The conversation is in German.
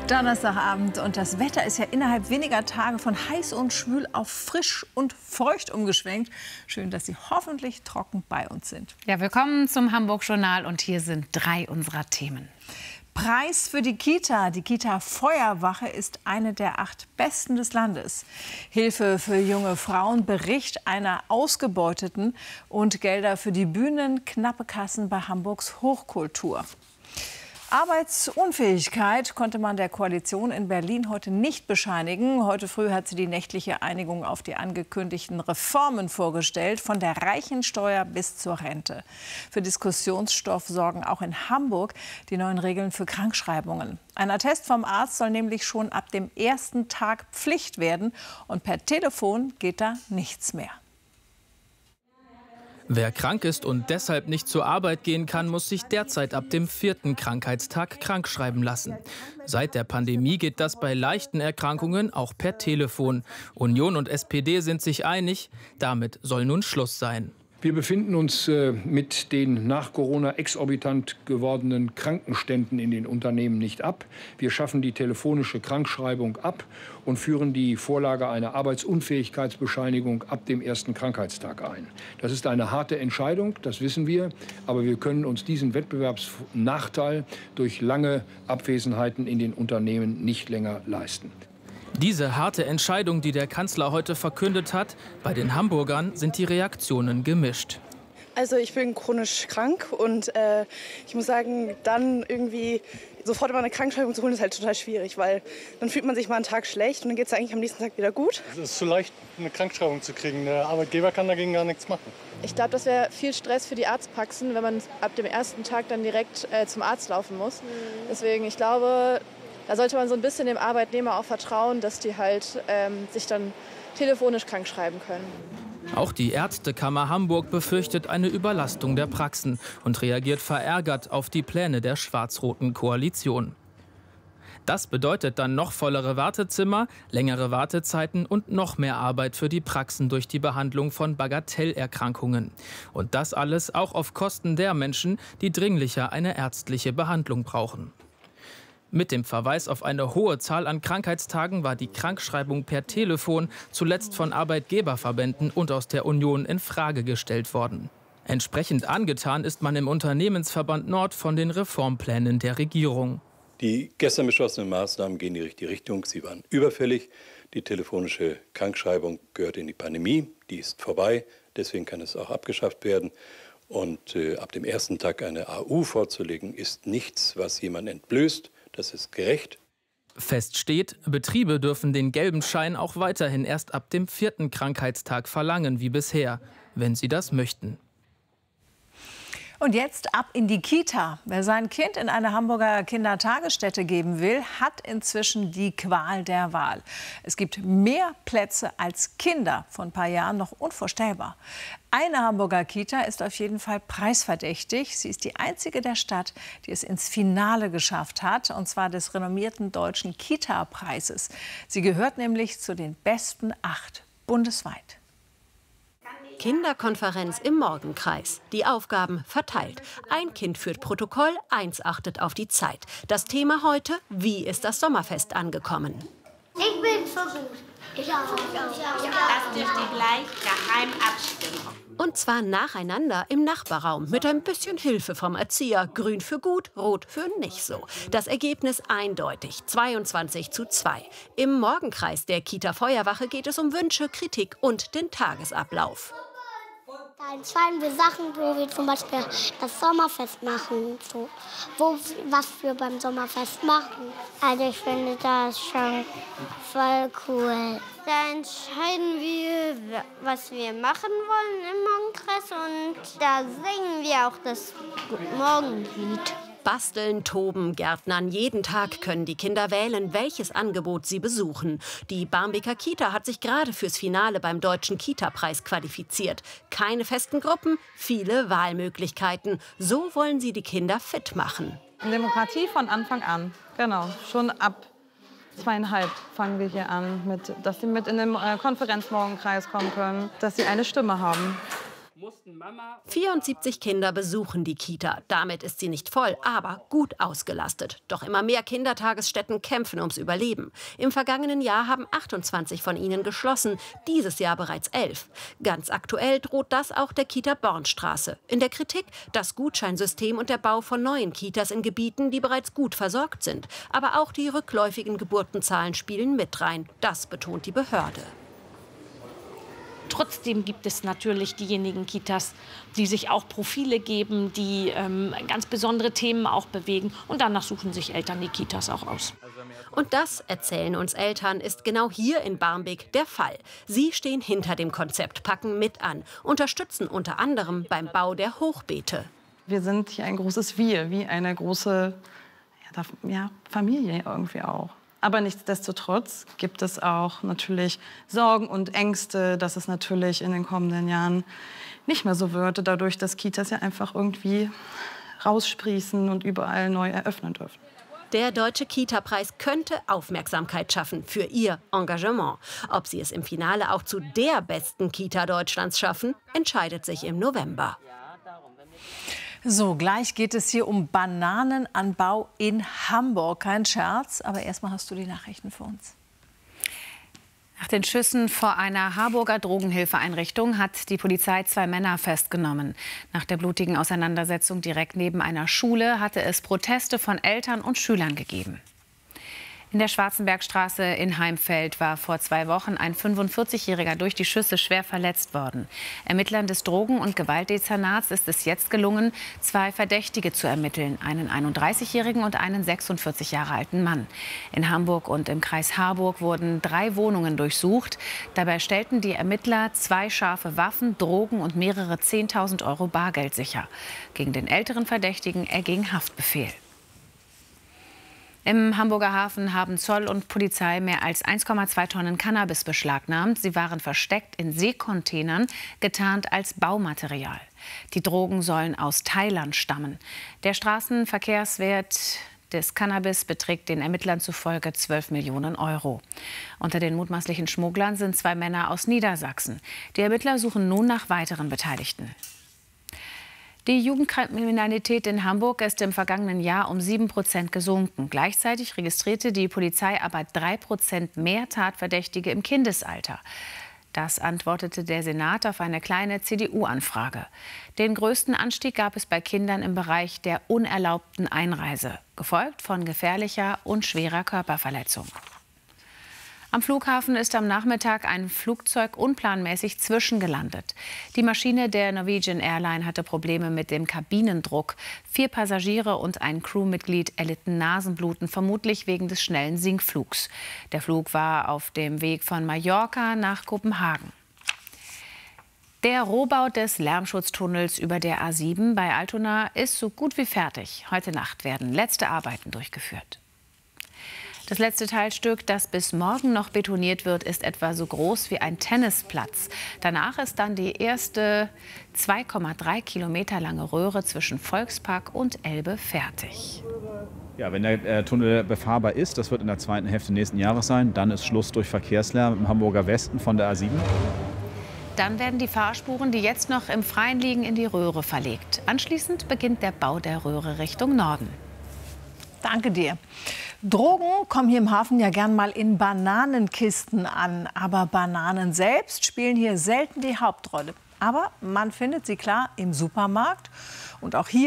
Donnerstagabend und das Wetter ist ja innerhalb weniger Tage von heiß und schwül auf frisch und feucht umgeschwenkt. Schön, dass Sie hoffentlich trocken bei uns sind. Ja, willkommen zum Hamburg-Journal und hier sind 3 unserer Themen. Preis für die Kita. Die Kita-Feuerwache ist eine der 8 besten des Landes. Hilfe für junge Frauen, Bericht einer Ausgebeuteten und Gelder für die Bühnen, knappe Kassen bei Hamburgs Hochkultur. Arbeitsunfähigkeit konnte man der Koalition in Berlin heute nicht bescheinigen. Heute früh hat sie die nächtliche Einigung auf die angekündigten Reformen vorgestellt, von der Reichensteuer bis zur Rente. Für Diskussionsstoff sorgen auch in Hamburg die neuen Regeln für Krankschreibungen. Ein Attest vom Arzt soll nämlich schon ab dem ersten Tag Pflicht werden. Und per Telefon geht da nichts mehr. Wer krank ist und deshalb nicht zur Arbeit gehen kann, muss sich derzeit ab dem 4. Krankheitstag krankschreiben lassen. Seit der Pandemie geht das bei leichten Erkrankungen auch per Telefon. Union und SPD sind sich einig, damit soll nun Schluss sein. Wir befinden uns mit den nach Corona exorbitant gewordenen Krankenständen in den Unternehmen nicht ab. Wir schaffen die telefonische Krankschreibung ab und führen die Vorlage einer Arbeitsunfähigkeitsbescheinigung ab dem 1. Krankheitstag ein. Das ist eine harte Entscheidung, das wissen wir, aber wir können uns diesen Wettbewerbsnachteil durch lange Abwesenheiten in den Unternehmen nicht länger leisten. Diese harte Entscheidung, die der Kanzler heute verkündet hat, bei den Hamburgern sind die Reaktionen gemischt. Also ich bin chronisch krank und ich muss sagen, dann irgendwie sofort immer eine Krankschreibung zu holen, ist halt total schwierig, weil dann fühlt man sich mal einen Tag schlecht und dann geht es eigentlich am nächsten Tag wieder gut. Es ist zu leicht, eine Krankschreibung zu kriegen. Der Arbeitgeber kann dagegen gar nichts machen. Ich glaube, das wäre viel Stress für die Arztpraxen, wenn man ab dem ersten Tag dann direkt zum Arzt laufen muss. Deswegen, ich glaube, da sollte man so ein bisschen dem Arbeitnehmer auch vertrauen, dass die halt sich dann telefonisch krank schreiben können. Auch die Ärztekammer Hamburg befürchtet eine Überlastung der Praxen und reagiert verärgert auf die Pläne der schwarz-roten Koalition. Das bedeutet dann noch vollere Wartezimmer, längere Wartezeiten und noch mehr Arbeit für die Praxen durch die Behandlung von Bagatellerkrankungen. Und das alles auch auf Kosten der Menschen, die dringlicher eine ärztliche Behandlung brauchen. Mit dem Verweis auf eine hohe Zahl an Krankheitstagen war die Krankschreibung per Telefon zuletzt von Arbeitgeberverbänden und aus der Union in Frage gestellt worden. Entsprechend angetan ist man im Unternehmensverband Nord von den Reformplänen der Regierung. Die gestern beschlossenen Maßnahmen gehen in die richtige Richtung. Sie waren überfällig. Die telefonische Krankschreibung gehört in die Pandemie. Die ist vorbei. Deswegen kann es auch abgeschafft werden. Und ab dem ersten Tag eine AU vorzulegen, ist nichts, was jemand entblößt. Das ist gerecht. Fest steht, Betriebe dürfen den gelben Schein auch weiterhin erst ab dem 4. Krankheitstag verlangen, wie bisher, wenn sie das möchten. Und jetzt ab in die Kita. Wer sein Kind in eine Hamburger Kindertagesstätte geben will, hat inzwischen die Qual der Wahl. Es gibt mehr Plätze als Kinder. Vor ein paar Jahren noch unvorstellbar. Eine Hamburger Kita ist auf jeden Fall preisverdächtig. Sie ist die einzige der Stadt, die es ins Finale geschafft hat, und zwar des renommierten Deutschen Kita-Preises. Sie gehört nämlich zu den besten 8 bundesweit. Kinderkonferenz im Morgenkreis. Die Aufgaben verteilt. Ein Kind führt Protokoll, 1 achtet auf die Zeit. Das Thema heute: Wie ist das Sommerfest angekommen? Ich bin so gut. Ich auch. Das dürft ihr gleich geheim abstimmen. Und zwar nacheinander im Nachbarraum mit ein bisschen Hilfe vom Erzieher. Grün für gut, rot für nicht so. Das Ergebnis eindeutig: 22:2. Im Morgenkreis der Kita-Feuerwache geht es um Wünsche, Kritik und den Tagesablauf. Da entscheiden wir Sachen, wo wir zum Beispiel das Sommerfest machen, so, was wir beim Sommerfest machen. Also ich finde das schon voll cool. Da entscheiden wir, was wir machen wollen im Morgenkreis, und da singen wir auch das Morgenlied. Basteln, toben, gärtnern. Jeden Tag können die Kinder wählen, welches Angebot sie besuchen. Die Barmbeker Kita hat sich gerade fürs Finale beim Deutschen Kita-Preis qualifiziert. Keine festen Gruppen, viele Wahlmöglichkeiten. So wollen sie die Kinder fit machen. Demokratie von Anfang an. Genau, schon ab 2,5 fangen wir hier an, dass sie mit in den Konferenzmorgenkreis kommen können, dass sie eine Stimme haben. 74 Kinder besuchen die Kita. Damit ist sie nicht voll, aber gut ausgelastet. Doch immer mehr Kindertagesstätten kämpfen ums Überleben. Im vergangenen Jahr haben 28 von ihnen geschlossen, dieses Jahr bereits 11. Ganz aktuell droht das auch der Kita Bornstraße. In der Kritik das Gutscheinsystem und der Bau von neuen Kitas in Gebieten, die bereits gut versorgt sind. Aber auch die rückläufigen Geburtenzahlen spielen mit rein. Das betont die Behörde. Trotzdem gibt es natürlich diejenigen Kitas, die sich auch Profile geben, die ganz besondere Themen auch bewegen. Und danach suchen sich Eltern die Kitas auch aus. Und das, erzählen uns Eltern, ist genau hier in Barmbek der Fall. Sie stehen hinter dem Konzept, packen mit an, unterstützen unter anderem beim Bau der Hochbeete. Wir sind hier ein großes Wir, wie eine große Familie irgendwie auch. Aber nichtsdestotrotz gibt es auch natürlich Sorgen und Ängste, dass es natürlich in den kommenden Jahren nicht mehr so wird, dadurch, dass Kitas ja einfach irgendwie raussprießen und überall neu eröffnen dürfen. Der Deutsche Kita-Preis könnte Aufmerksamkeit schaffen für ihr Engagement. Ob sie es im Finale auch zu der besten Kita Deutschlands schaffen, entscheidet sich im November. So, gleich geht es hier um Bananenanbau in Hamburg. Kein Scherz, aber erstmal hast du die Nachrichten für uns. Nach den Schüssen vor einer Harburger Drogenhilfeeinrichtung hat die Polizei 2 Männer festgenommen. Nach der blutigen Auseinandersetzung direkt neben einer Schule hatte es Proteste von Eltern und Schülern gegeben. In der Schwarzenbergstraße in Heimfeld war vor 2 Wochen ein 45-Jähriger durch die Schüsse schwer verletzt worden. Ermittlern des Drogen- und Gewaltdezernats ist es jetzt gelungen, 2 Verdächtige zu ermitteln, einen 31-jährigen und einen 46 Jahre alten Mann. In Hamburg und im Kreis Harburg wurden 3 Wohnungen durchsucht. Dabei stellten die Ermittler 2 scharfe Waffen, Drogen und mehrere 10.000 € Bargeld sicher. Gegen den älteren Verdächtigen erging Haftbefehl. Im Hamburger Hafen haben Zoll und Polizei mehr als 1,2 Tonnen Cannabis beschlagnahmt. Sie waren versteckt in Seekontainern, getarnt als Baumaterial. Die Drogen sollen aus Thailand stammen. Der Straßenverkehrswert des Cannabis beträgt den Ermittlern zufolge 12 Millionen €. Unter den mutmaßlichen Schmugglern sind 2 Männer aus Niedersachsen. Die Ermittler suchen nun nach weiteren Beteiligten. Die Jugendkriminalität in Hamburg ist im vergangenen Jahr um 7% gesunken. Gleichzeitig registrierte die Polizei aber 3% mehr Tatverdächtige im Kindesalter. Das antwortete der Senat auf eine kleine CDU-Anfrage. Den größten Anstieg gab es bei Kindern im Bereich der unerlaubten Einreise, gefolgt von gefährlicher und schwerer Körperverletzung. Am Flughafen ist am Nachmittag ein Flugzeug unplanmäßig zwischengelandet. Die Maschine der Norwegian Airline hatte Probleme mit dem Kabinendruck. 4 Passagiere und ein Crewmitglied erlitten Nasenbluten, vermutlich wegen des schnellen Sinkflugs. Der Flug war auf dem Weg von Mallorca nach Kopenhagen. Der Rohbau des Lärmschutztunnels über der A7 bei Altona ist so gut wie fertig. Heute Nacht werden letzte Arbeiten durchgeführt. Das letzte Teilstück, das bis morgen noch betoniert wird, ist etwa so groß wie ein Tennisplatz. Danach ist dann die erste 2,3 Kilometer lange Röhre zwischen Volkspark und Elbe fertig. Ja, wenn der Tunnel befahrbar ist, das wird in der zweiten Hälfte nächsten Jahres sein, dann ist Schluss durch Verkehrslärm im Hamburger Westen von der A7. Dann werden die Fahrspuren, die jetzt noch im Freien liegen, in die Röhre verlegt. Anschließend beginnt der Bau der Röhre Richtung Norden. Danke dir. Drogen kommen hier im Hafen ja gern mal in Bananenkisten an. Aber Bananen selbst spielen hier selten die Hauptrolle. Aber man findet sie klar im Supermarkt. Und auch hier